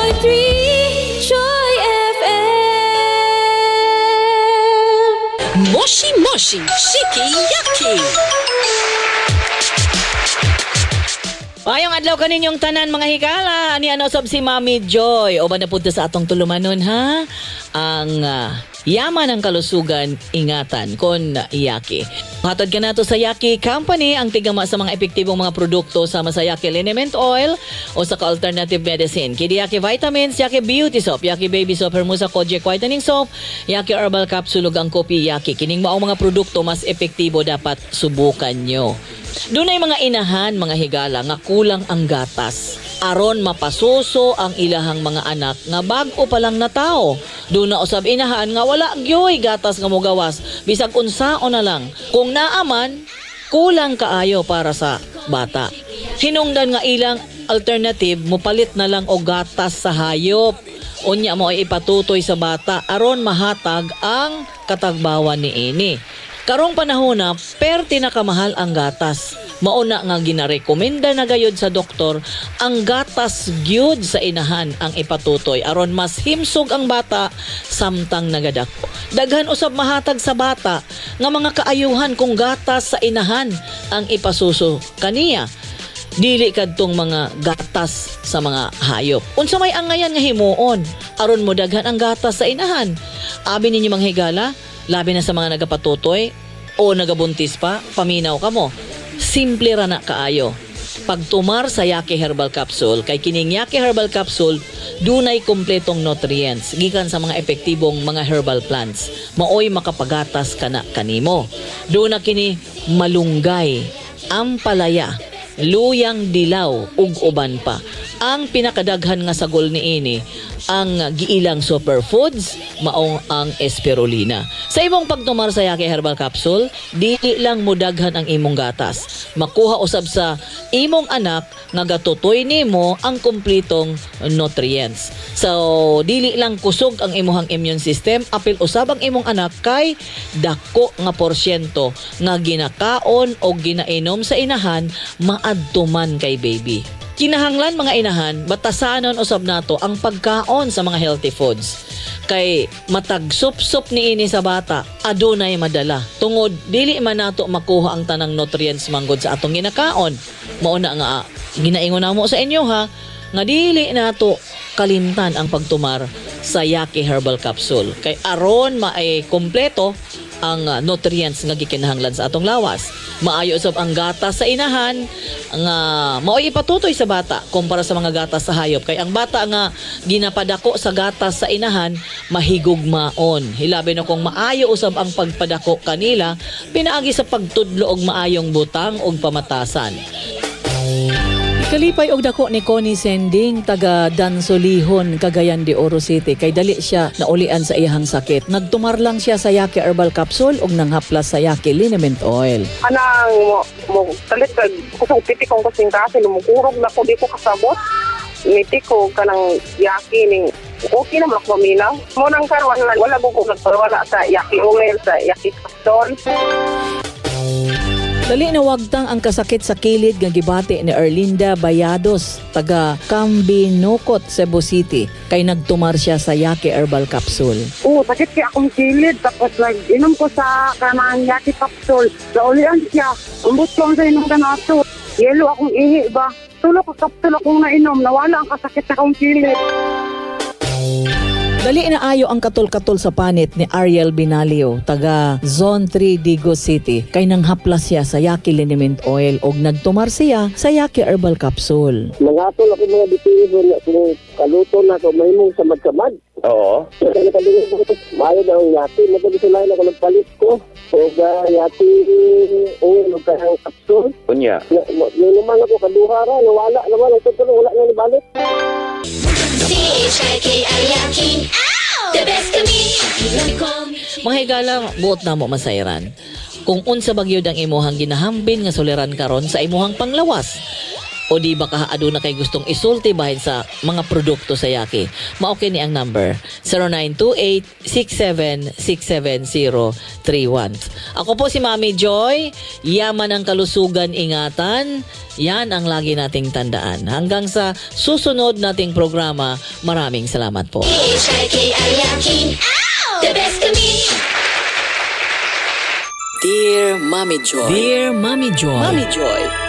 101.3 Joy FM. Moshi Moshi Shiki-Yaki. Ayong adlaw kaninyong tanan mga higala. Ani ano sab si Mami Joy. O ba napunta sa atong tulumanon ha? Ang yaman ng kalusugan, ingatan kon Yaki. Hatod ka nato sa Yaki Company ang tigama sa mga epektibong mga produkto sama sa Yaki Liniment Oil o sa alternative medicine. Kidi Yaki Vitamins, Yaki Beauty Soap, Yaki Baby Soap, Hermosa Kojic Whitening Soap, Yaki Herbal Capsule ug ang Kopi Yaki. Kining maong mga produkto mas epektibo dapat subukan nyo. Dunay mga inahan, mga higala nga kulang ang gatas. Aron mapasuso ang ilahang mga anak nga bag-o pa lang na tao. Doon na usab inahan nga wala gyoy gatas nga mogawas. Bisag unsaon na lang. Kung naaman, kulang kaayo para sa bata. Hinungdan nga ilang alternative, mupalit na lang og gatas sa hayop. Unya mo ay ipatutoy sa bata aron mahatag ang katagbawan ni ini. Karong panahon na, perti na kamahal ang gatas. Mauna nga ginarekomenda na gayod sa doktor ang gatas gyud sa inahan ang ipatutoy aron mas himsog ang bata samtang nagadako. Daghan usab mahatag sa bata nga mga kaayuhan kung gatas sa inahan ang ipasuso kaniya. Dili kadtong mga gatas sa mga hayop. Unsa may angayan nga himuon aron mo daghan ang gatas sa inahan. Abi ninyo mga higala, labi na sa mga nagapatutoy o nagabuntis pa, paminaw ka mo. Simple ra na kaayo. Pagtumar sa Yaki Herbal Capsule, kay kining Yaki Herbal Capsule, dunay kompletong nutrients, gikan sa mga epektibong mga herbal plants. Maoy makapagatas kana kanimo. Doon na kini malunggay, ampalaya, luyang dilaw, ug uban pa. Ang pinakadaghan nga sagol niini ang giilang superfoods maong ang espirulina. Sa imong pagtumar sa Yaki Herbal Capsule, dili lang mudaghan ang imong gatas. Makuha usab sa imong anak nga gatutoy nimo ang kumpletong nutrients. So, dili lang kusog ang imong immune system, apil usab ang imong anak kay dako nga porsyento nga ginakaon o ginainom sa inahan maadtuman kay baby. Kinahanglan mga inahan, batasanon usab nato ang pagkaon sa mga healthy foods. Kay matag sup-sup niini sa bata, adunay madala. Tungod dili man nato makuha ang tanang nutrients manggod sa atong ginakaon. Mao na nga ginaingon namo sa inyo ha, nga dili nato kalimtan ang pagtumar sa Yaki Herbal Capsule. Kay aron maay kompleto ang nutrients nga gikinahanglan sa atong lawas. Maayo usab ang gatas sa inahan nga maoy ipatutoy sa bata kumpara sa mga gatas sa hayop. Kay ang bata nga ginapadako sa gatas sa inahan mahigugmaon. Hilabi na kung maayo usab ang pagpadako kanila pinaagi sa pagtudlo og maayong butang og pamatasan. Kalipay og dako ni Connie Sending taga Dansolihon, Cagayan de Oro City kay dali siya naulian sa iyang sakit. Nagtumar lang siya sa Yaki Herbal Capsule ug nanghaplas sa Yaki Liniment Oil. Anang mo talit kusog piti kong kusing kasi lumukurog na ko di ko kasabot. Miti ko kanang Yaki ning okay naman ako maminaw. Mo nang karon wala ko nagpawala sa Yaki oil sa Yaki capsule. Dali na wagtang ang kasakit sa kilid nga gibati ni Erlinda Bayados taga Cambinocot, Cebu City kay nagtumar siya sa Yaki Herbal Capsule. Sakit kaya akong kilid tapos inom ko sa kanang Yaki capsule. Naulian siya. Umbot ko sa inom kanato. Yelo akong ihi ba? Tulo ko capsule akong nainom. Nawala ang kasakit sa akong kilid. Dali na ayo ang katol-katol sa panit ni Ariel Binalio, taga Zone 3, Digos City, kay nanghaplas siya sa Yaki Liniment Oil og nagtumar siya sa Yaki Herbal Capsule. Nangatol ako mga bitibo na kung kaluto na ako mahimong sa magkamad. Oo. Mayo na ang Yaki. Madalit sila na ako nagpalit ko. O Yaki oil o kayang capsule. Unya. Naman ako kaduhara. Nawala naman. Ang tutulong wala na nibalik. Yaki. The best kami. Mga higala, buot na mo masayran. Kung unsa bagyod ang imuhang ginahambin nga suliran karon sa imuhang panglawas. o di baka aduna kay gustong isulti bahin sa mga produkto sa Yaki. Maoke ni ang number 0928-6767-031. Ako po si Mami Joy, yaman ang kalusugan, ingatan. Yan ang lagi nating tandaan. Hanggang sa susunod nating programa, maraming salamat po. H-I-K-I-Yaki. The best comedian. Dear Mommy Joy. Dear Mami Joy. Mommy Joy.